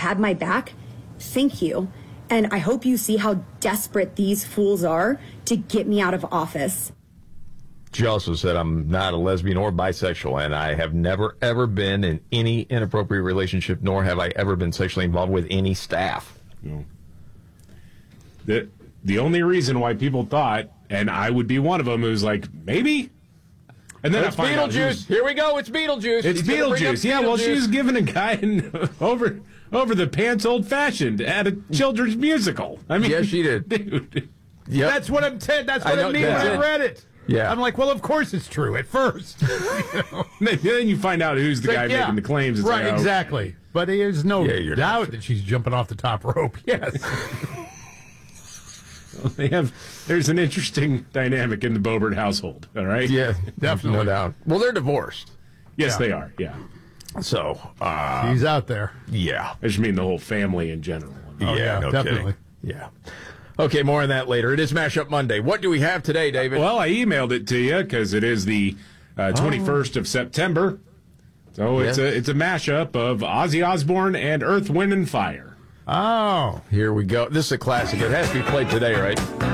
had my back, thank you. And I hope you see how desperate these fools are to get me out of office. She also said, I'm not a lesbian or bisexual, and I have never, ever been in any inappropriate relationship, nor have I ever been sexually involved with any staff. No. The only reason why people thought, and I would be one of them, who's like, maybe? And then it's Beetlejuice. Here we go. It's Beetlejuice. It's Beetlejuice. Yeah, well, she was giving a guy over the pants old-fashioned at a children's musical. I mean, yes, she did. Dude. Yep. That's what I'm saying. That's what I mean when I read it. Yeah. I'm like, well, of course it's true at first. Then you find out who's the guy making the claims. It's right, like, exactly. But there's no doubt that she's jumping off the top rope. Yes. There's an interesting dynamic in the Boebert household, all right? Yeah, definitely. No doubt. Well, they're divorced. Yes, they are, yeah. So, he's out there. Yeah. I just mean the whole family in general. Oh, yeah, no definitely. Kidding. Yeah. Okay, more on that later. It is Mashup Monday. What do we have today, David? Well, I emailed it to you because it is the 21st of September. So it's a mashup of Ozzy Osbourne and Earth, Wind, and Fire. Oh. Here we go. This is a classic. It has to be played today, right?